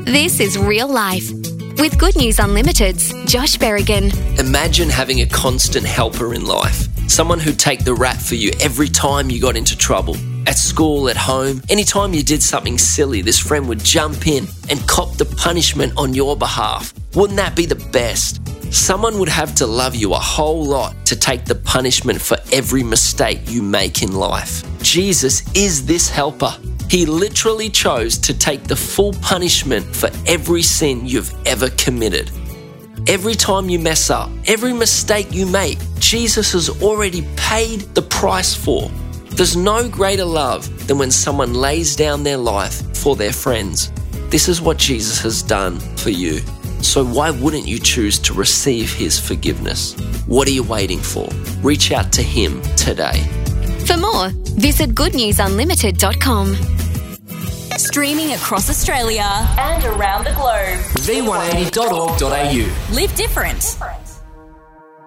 This is Real Life with Good News Unlimited's Josh Berrigan. Imagine having a constant helper in life. Someone who'd take the rap for you every time you got into trouble. At school, at home, anytime you did something silly, this friend would jump in and cop the punishment on your behalf. Wouldn't that be the best? Someone would have to love you a whole lot to take the punishment for every mistake you make in life. Jesus is this helper. He literally chose to take the full punishment for every sin you've ever committed. Every time you mess up, every mistake you make, Jesus has already paid the price for. There's no greater love than when someone lays down their life for their friends. This is what Jesus has done for you. So why wouldn't you choose to receive his forgiveness? What are you waiting for? Reach out to him today. For more, visit goodnewsunlimited.com. Streaming across Australia and around the globe. v180.org.au. Live different.